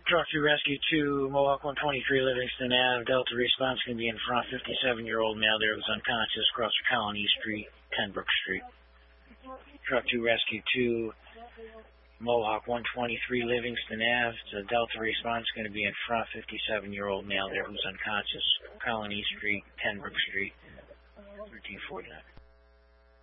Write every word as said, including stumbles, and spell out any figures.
Truck two Rescue two, Mohawk one twenty-three, Livingston Avenue. Delta response going to be in front. fifty-seven-year-old male there was unconscious across Colony Street, Tenbrook Street. Truck two Rescue two, Mohawk one twenty-three, Livingston Avenue. The Delta response going to be in front. fifty-seven-year-old male there who's unconscious, Colony Street, Tenbrook Street, thirteen forty-nine.